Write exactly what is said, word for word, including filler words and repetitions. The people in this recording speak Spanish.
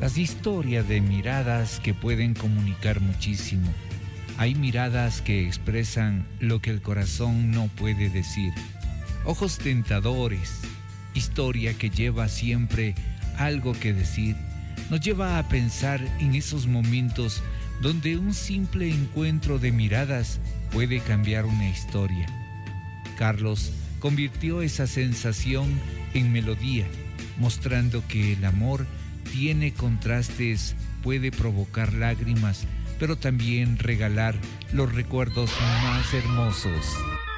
Las historias de miradas que pueden comunicar muchísimo. Hay miradas que expresan lo que el corazón no puede decir. Ojos tentadores, historia que lleva siempre algo que decir, nos lleva a pensar en esos momentos donde un simple encuentro de miradas puede cambiar una historia. Carlos convirtió esa sensación en melodía, mostrando que el amor tiene contrastes, puede provocar lágrimas, pero también regalar los recuerdos más hermosos.